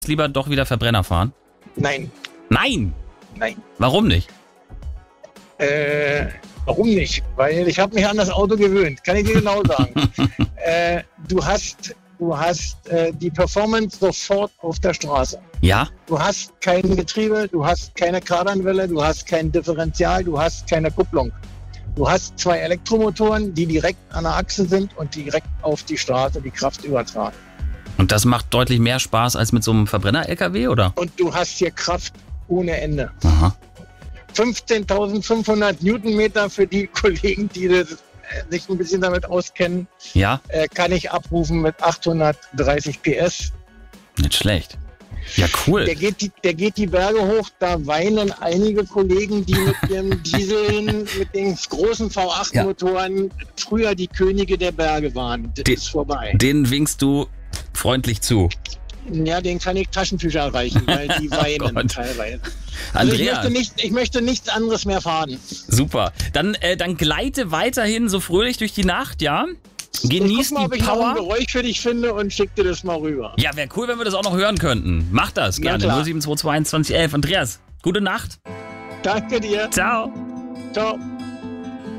lieber doch wieder Verbrenner fahren? Nein. Nein! Nein. Warum nicht? Warum nicht? Weil ich habe mich an das Auto gewöhnt. Kann ich dir genau sagen. Du hast die Performance sofort auf der Straße. Ja? Du hast kein Getriebe, du hast keine Kardanwelle, du hast kein Differential, du hast keine Kupplung. Du hast 2 Elektromotoren, die direkt an der Achse sind und direkt auf die Straße die Kraft übertragen. Und das macht deutlich mehr Spaß als mit so einem Verbrenner-LKW, oder? Und du hast hier Kraft ohne Ende. Aha. 15.500 Newtonmeter für die Kollegen, die sich ein bisschen damit auskennen, Ja? kann ich abrufen mit 830 PS. Nicht schlecht. Ja, cool. Der geht die Berge hoch, da weinen einige Kollegen, die mit ihrem Dieseln, mit den großen V8-Motoren früher die Könige der Berge waren. Das ist vorbei. Den winkst du freundlich zu. Ja, den kann ich Taschentücher erreichen, weil die weinen teilweise. Also Andreas. ich möchte nichts anderes mehr fahren. Super. Dann gleite weiterhin so fröhlich durch die Nacht, ja? Genieß Guck mal, ob die ich noch ein Power. Geräusch für dich finde und schick dir das mal rüber. Ja, wäre cool, wenn wir das auch noch hören könnten. Mach das Ja, gerne. klar. 0722 2011. Andreas, gute Nacht. Danke dir. Ciao. Ciao.